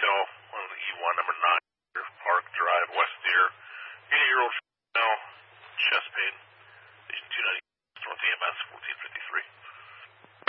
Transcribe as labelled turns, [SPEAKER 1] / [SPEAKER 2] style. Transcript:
[SPEAKER 1] Hotel on the E1 number 9, Park Drive, West Deer. 80-year-old